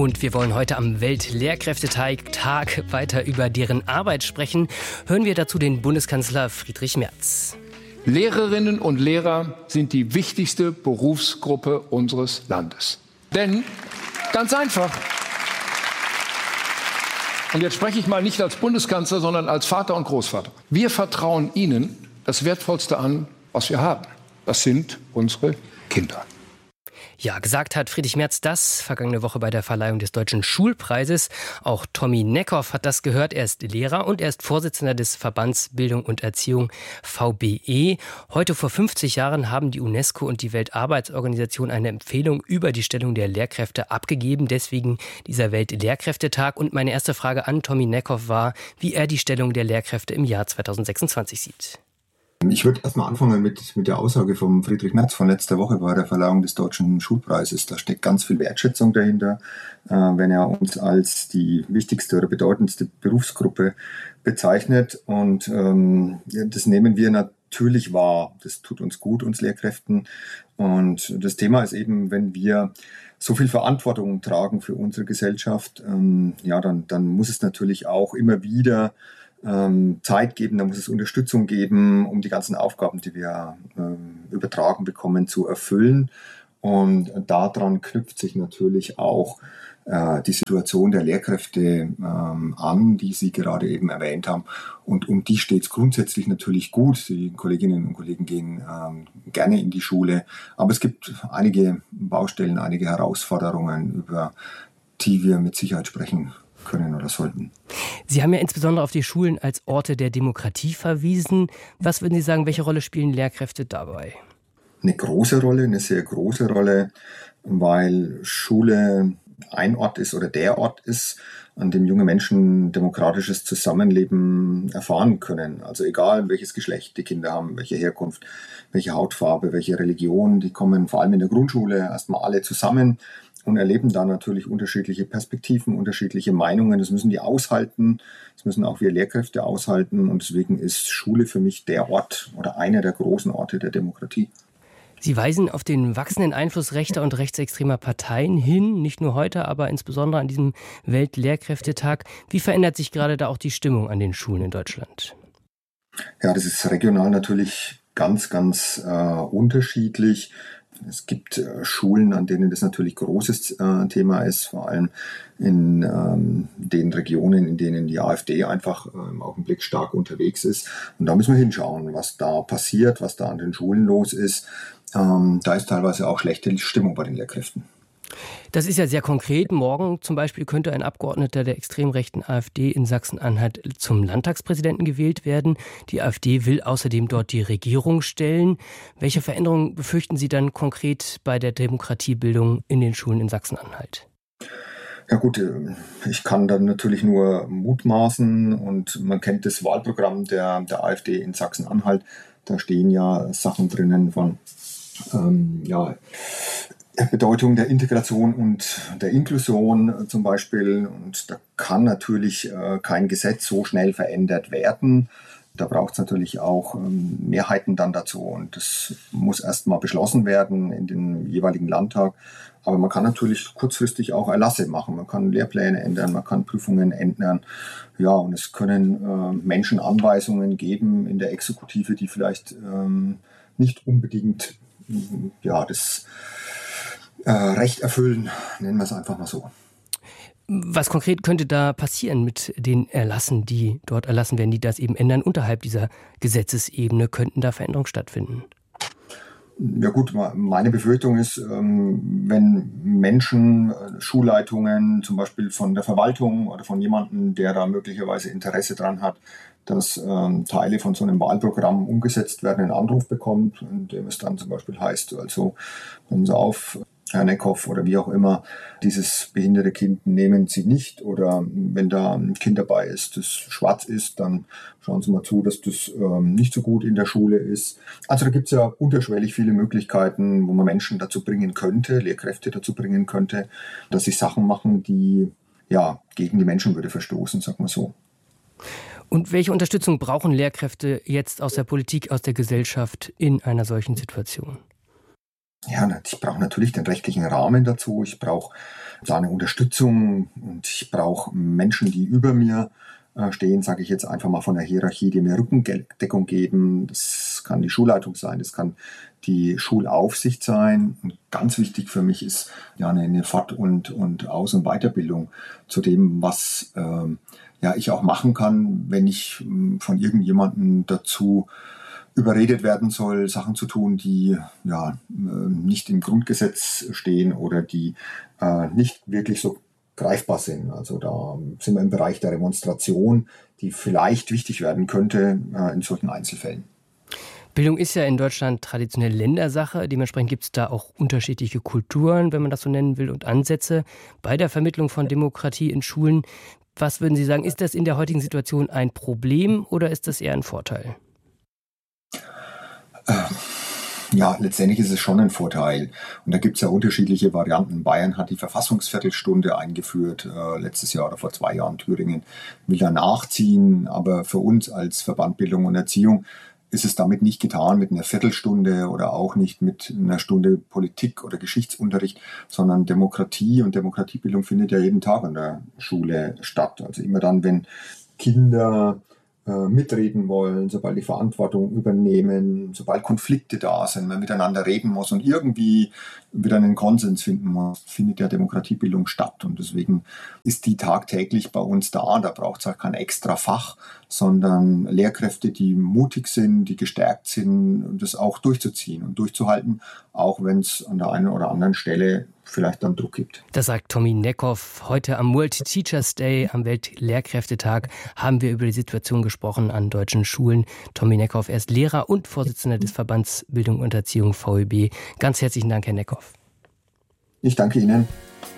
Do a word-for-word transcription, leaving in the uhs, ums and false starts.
Und wir wollen heute am Weltlehrkräftetag weiter über deren Arbeit sprechen. Hören wir dazu den Bundeskanzler Friedrich Merz. Lehrerinnen und Lehrer sind die wichtigste Berufsgruppe unseres Landes. Denn, ganz einfach, und jetzt spreche ich mal nicht als Bundeskanzler, sondern als Vater und Großvater. Wir vertrauen Ihnen das Wertvollste an, was wir haben. Das sind unsere Kinder. Ja, gesagt hat Friedrich Merz das vergangene Woche bei der Verleihung des Deutschen Schulpreises. Auch Tommy Neckhoff hat das gehört. Er ist Lehrer und er ist Vorsitzender des Verbands Bildung und Erziehung V B E. Heute vor fünfzig Jahren haben die UNESCO und die Weltarbeitsorganisation eine Empfehlung über die Stellung der Lehrkräfte abgegeben. Deswegen dieser Weltlehrkräftetag. Und meine erste Frage an Tommy Neckhoff war, wie er die Stellung der Lehrkräfte im Jahr zweitausendsechsundzwanzig sieht. Ich würde erstmal anfangen mit, mit der Aussage von Friedrich Merz von letzter Woche bei der Verleihung des Deutschen Schulpreises. Da steckt ganz viel Wertschätzung dahinter, äh, wenn er uns als die wichtigste oder bedeutendste Berufsgruppe bezeichnet. Und ähm, das nehmen wir natürlich wahr. Das tut uns gut, uns Lehrkräften. Und das Thema ist eben, wenn wir so viel Verantwortung tragen für unsere Gesellschaft, ähm, ja, dann, dann muss es natürlich auch immer wieder Zeit geben, da muss es Unterstützung geben, um die ganzen Aufgaben, die wir ähm, übertragen bekommen, zu erfüllen. Und daran knüpft sich natürlich auch äh, die Situation der Lehrkräfte ähm, an, die Sie gerade eben erwähnt haben. Und um die steht es grundsätzlich natürlich gut. Die Kolleginnen und Kollegen gehen ähm, gerne in die Schule. Aber es gibt einige Baustellen, einige Herausforderungen, über die wir mit Sicherheit sprechen können oder sollten. Sie haben ja insbesondere auf die Schulen als Orte der Demokratie verwiesen. Was würden Sie sagen, welche Rolle spielen Lehrkräfte dabei? Eine große Rolle, eine sehr große Rolle, weil Schule ein Ort ist oder der Ort ist, an dem junge Menschen demokratisches Zusammenleben erfahren können. Also egal, welches Geschlecht die Kinder haben, welche Herkunft, welche Hautfarbe, welche Religion, die kommen vor allem in der Grundschule erstmal alle zusammen und erleben da natürlich unterschiedliche Perspektiven, unterschiedliche Meinungen. Das müssen die aushalten, das müssen auch wir Lehrkräfte aushalten. Und deswegen ist Schule für mich der Ort oder einer der großen Orte der Demokratie. Sie weisen auf den wachsenden Einfluss rechter und rechtsextremer Parteien hin, nicht nur heute, aber insbesondere an diesem Weltlehrkräftetag. Wie verändert sich gerade da auch die Stimmung an den Schulen in Deutschland? Ja, das ist regional natürlich ganz, ganz äh, unterschiedlich. Es gibt äh, Schulen, an denen das natürlich großes äh, Thema ist, vor allem in ähm, den Regionen, in denen die AfD einfach äh, im Augenblick stark unterwegs ist. Und da müssen wir hinschauen, was da passiert, was da an den Schulen los ist. Ähm, da ist teilweise auch schlechte Stimmung bei den Lehrkräften. Das ist ja sehr konkret. Morgen zum Beispiel könnte ein Abgeordneter der extrem rechten AfD in Sachsen-Anhalt zum Landtagspräsidenten gewählt werden. Die AfD will außerdem dort die Regierung stellen. Welche Veränderungen befürchten Sie dann konkret bei der Demokratiebildung in den Schulen in Sachsen-Anhalt? Ja gut, ich kann dann natürlich nur mutmaßen und man kennt das Wahlprogramm der, der AfD in Sachsen-Anhalt. Da stehen ja Sachen drinnen von ähm, ja, Bedeutung der Integration und der Inklusion zum Beispiel. Und da kann natürlich äh, kein Gesetz so schnell verändert werden. Da braucht es natürlich auch ähm, Mehrheiten dann dazu. Und das muss erst mal beschlossen werden in den jeweiligen Landtag. Aber man kann natürlich kurzfristig auch Erlasse machen. Man kann Lehrpläne ändern, man kann Prüfungen ändern. Ja, und es können äh, Menschen Anweisungen geben in der Exekutive, die vielleicht ähm, nicht unbedingt ja, das äh, Recht erfüllen, nennen wir es einfach mal so. Was konkret könnte da passieren mit den Erlassen, die dort erlassen werden, die das eben ändern unterhalb dieser Gesetzesebene? Könnten da Veränderungen stattfinden? Ja gut, meine Befürchtung ist, wenn Menschen, Schulleitungen, zum Beispiel von der Verwaltung oder von jemandem, der da möglicherweise Interesse dran hat, dass ähm, Teile von so einem Wahlprogramm umgesetzt werden, einen Anruf bekommt, in dem es dann zum Beispiel heißt, also hören Sie auf, Herr Neckhoff oder wie auch immer, dieses behinderte Kind nehmen Sie nicht, oder wenn da ein Kind dabei ist, das schwarz ist, dann schauen Sie mal zu, dass das ähm, nicht so gut in der Schule ist. Also da gibt es ja unterschwellig viele Möglichkeiten, wo man Menschen dazu bringen könnte, Lehrkräfte dazu bringen könnte, dass sie Sachen machen, die ja gegen die Menschenwürde verstoßen, sagen wir so. Und welche Unterstützung brauchen Lehrkräfte jetzt aus der Politik, aus der Gesellschaft in einer solchen Situation? Ja, ich brauche natürlich den rechtlichen Rahmen dazu. Ich brauche da eine Unterstützung und ich brauche Menschen, die über mir stehen, sage ich jetzt einfach mal von der Hierarchie, die mir Rückendeckung geben. Das kann die Schulleitung sein, das kann die Schulaufsicht sein. Und ganz wichtig für mich ist ja eine Fort- und, und Aus- und Weiterbildung zu dem, was ähm, ja, ich auch machen kann, wenn ich ähm, von irgendjemandem dazu überredet werden soll, Sachen zu tun, die ja nicht im Grundgesetz stehen oder die äh, nicht wirklich so greifbar sind. Also da sind wir im Bereich der Demonstration, die vielleicht wichtig werden könnte äh, in solchen Einzelfällen. Bildung ist ja in Deutschland traditionell Ländersache. Dementsprechend gibt es da auch unterschiedliche Kulturen, wenn man das so nennen will, und Ansätze bei der Vermittlung von Demokratie in Schulen. Was würden Sie sagen, ist das in der heutigen Situation ein Problem oder ist das eher ein Vorteil? Ja, letztendlich ist es schon ein Vorteil. Und da gibt es ja unterschiedliche Varianten. Bayern hat die Verfassungsviertelstunde eingeführt, äh, letztes Jahr oder vor zwei Jahren. Thüringen will da nachziehen. Aber für uns als Verband Bildung und Erziehung ist es damit nicht getan mit einer Viertelstunde oder auch nicht mit einer Stunde Politik oder Geschichtsunterricht, sondern Demokratie und Demokratiebildung findet ja jeden Tag an der Schule statt. Also immer dann, wenn Kinder mitreden wollen, sobald die Verantwortung übernehmen, sobald Konflikte da sind, man miteinander reden muss und irgendwie wieder einen Konsens finden muss, findet ja Demokratiebildung statt. Und deswegen ist die tagtäglich bei uns da. Da braucht es auch kein extra Fach, sondern Lehrkräfte, die mutig sind, die gestärkt sind, das auch durchzuziehen und durchzuhalten, auch wenn es an der einen oder anderen Stelle vielleicht dann Druck gibt. Das sagt Tommy Neckhoff. Heute am World Teachers Day, am Weltlehrkräftetag, haben wir über die Situation gesprochen an deutschen Schulen. Tommy Neckhoff, er ist Lehrer und Vorsitzender des Verbands Bildung und Erziehung V E B. Ganz herzlichen Dank, Herr Neckhoff. Ich danke Ihnen.